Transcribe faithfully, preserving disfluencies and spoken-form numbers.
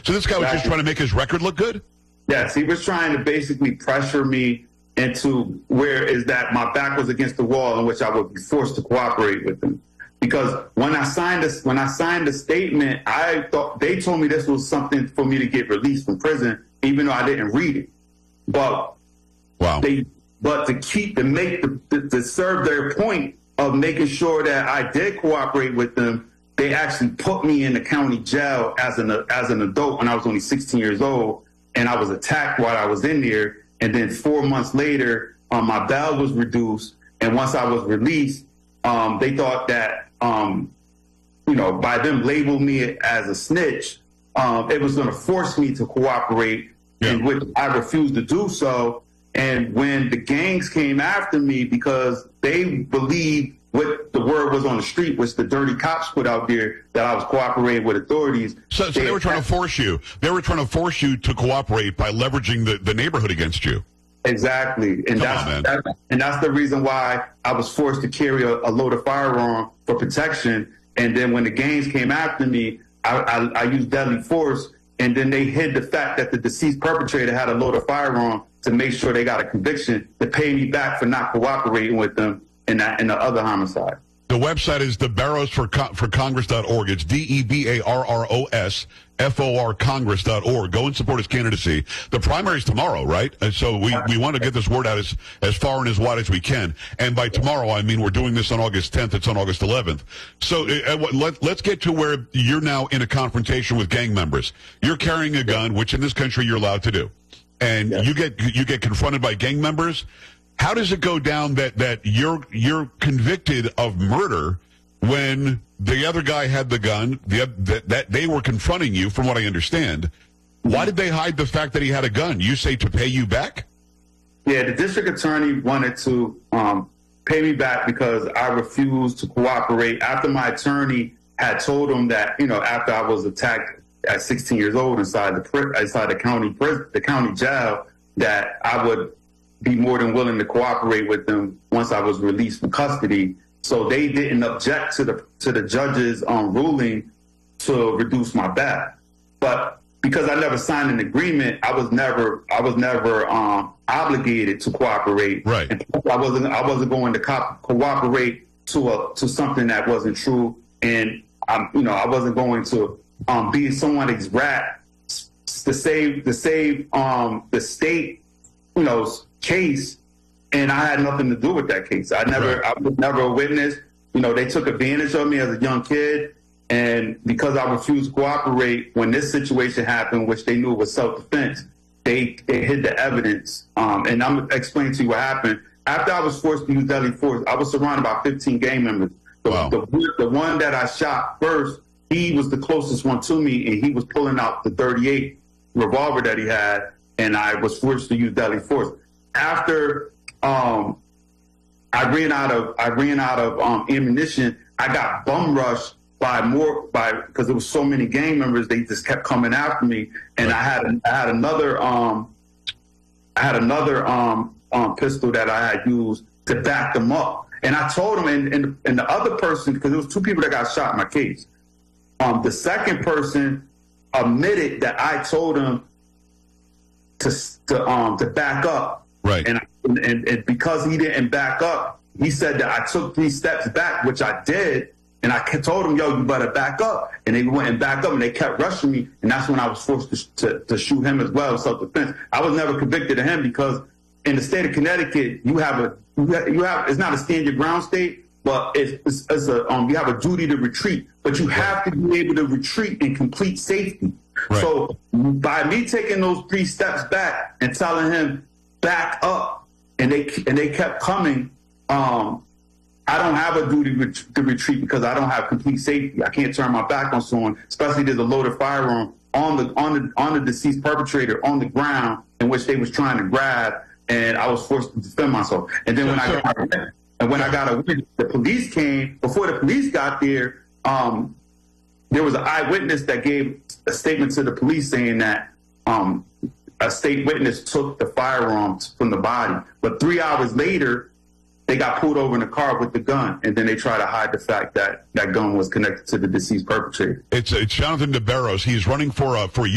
So this guy was just trying to make his record look good? Yes, he was trying to basically pressure me into where is that my back was against the wall in which I would be forced to cooperate with him. Because when I signed this, when I signed the statement, I thought they told me this was something for me to get released from prison, even though I didn't read it. But wow. they, but to keep to make the, to, to serve their point of making sure that I did cooperate with them, they actually put me in the county jail as an as an adult when I was only sixteen years old, and I was attacked while I was in there. And then four months later, um, my bail was reduced, and once I was released, um, they thought that, um, you know, by them labeling me as a snitch, um, it was going to force me to cooperate, yeah. in which I refused to do so. And when the gangs came after me because they believed what the word was on the street, which the dirty cops put out there, that I was cooperating with authorities. So, so they, they were trying to force you. They were trying to force you to cooperate by leveraging the, the neighborhood against you. Exactly. And Come that's, on, man. that's and that's the reason why I was forced to carry a, a loaded firearm for protection. And then when the gangs came after me, I, I, I used deadly force. And then they hid the fact that the deceased perpetrator had a loaded firearm to make sure they got a conviction to pay me back for not cooperating with them in that in the other homicide. The website is the Barrows for Con- for Congress dot org. It's D E B A R R O S F O R Congress dot org. Go and support his candidacy. The primary's tomorrow, right? And so we, we want to get this word out as, as far and as wide as we can. And by tomorrow, I mean we're doing this on August tenth. It's on August eleventh. So uh, let, let's get to where you're now in a confrontation with gang members. You're carrying a gun, which in this country you're allowed to do. And yes. you get you get confronted by gang members. How does it go down that, that you're you're convicted of murder when the other guy had the gun, the, that, that they were confronting you, from what I understand? Why did they hide the fact that he had a gun? You say to pay you back? Yeah, the district attorney wanted to um, pay me back because I refused to cooperate. After my attorney had told him that, you know, after I was attacked at sixteen years old inside the inside the county prison, the county jail, that I would be more than willing to cooperate with them once I was released from custody. So they didn't object to the to the judge's um, ruling to reduce my bail. But because I never signed an agreement, I was never I was never um, obligated to cooperate. Right. And I wasn't I wasn't going to co- cooperate to a to something that wasn't true, and I'm you know I wasn't going to um, be someone's rat to save to save um, the state, you know, case, and I had nothing to do with that case. I never, right. I was never a witness. You know, they took advantage of me as a young kid, and because I refused to cooperate when this situation happened, which they knew was self-defense, they, they hid the evidence. Um, and I'm going to explain to you what happened. After I was forced to use deadly force, I was surrounded by fifteen gang members. The, wow. the, the one that I shot first, he was the closest one to me, and he was pulling out the thirty-eight revolver that he had, and I was forced to use deadly force. After um, I ran out of I ran out of um, ammunition, I got bum rushed by more by because there was so many gang members. They just kept coming after me, and I had I had another um, I had another um, um, pistol that I had used to back them up. And I told them, and, and, and the other person, because there was two people that got shot in my case. Um, the second person admitted that I told him to to um to back up. Right. And, and and because he didn't back up, he said that I took three steps back, which I did. And I told him, yo, you better back up. And they went and backed up, and they kept rushing me. And that's when I was forced to, to, to shoot him as well, self-defense. I was never convicted of him because in the state of Connecticut, you have a you have it's not a stand your ground state, but it's, it's, it's a um you have a duty to retreat. But you have to be able to retreat in complete safety. Right. So by me taking those three steps back and telling him back up, and they and they kept coming. Um, I don't have a duty to retreat because I don't have complete safety. I can't turn my back on someone, especially there's a loaded firearm on the on the on the deceased perpetrator on the ground in which they was trying to grab, and I was forced to defend myself. And then when I got and when I got a the police came. Before the police got there, um, there was an eyewitness that gave a statement to the police saying that um, a state witness took the firearms from the body. But three hours later, they got pulled over in a car with the gun, and then they try to hide the fact that that gun was connected to the deceased perpetrator. It's, it's Jonathan DeBarros. He's running for uh, for